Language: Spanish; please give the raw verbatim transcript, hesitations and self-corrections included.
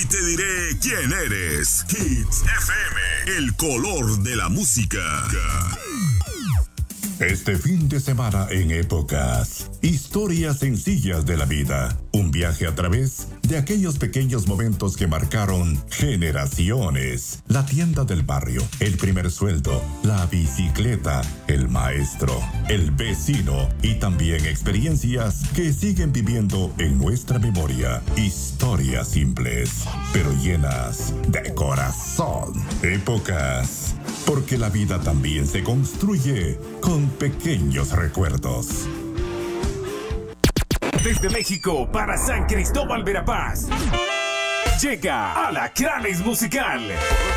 te diré quién eres. Hits F M, el color de la música. Este fin de semana en Épocas, historias sencillas de la vida. Un viaje a través de aquellos pequeños momentos que marcaron generaciones. La tienda del barrio, el primer sueldo, la bicicleta, el maestro, el vecino y también experiencias que siguen viviendo en nuestra memoria. Historias simples, pero llenas de corazón. Épocas, porque la vida también se construye con pequeños recuerdos. Desde México para San Cristóbal Verapaz llega Alacranes Musical.